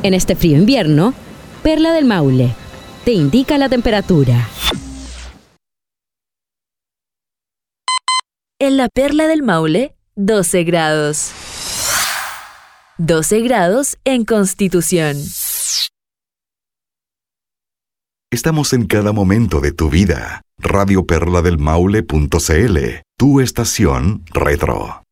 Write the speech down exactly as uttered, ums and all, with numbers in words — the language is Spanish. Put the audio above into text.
En este frío invierno, Perla del Maule te indica la temperatura. En la Perla del Maule, doce grados. doce grados en Constitución. Estamos en cada momento de tu vida. radio perla del maule punto c l, tu estación retro.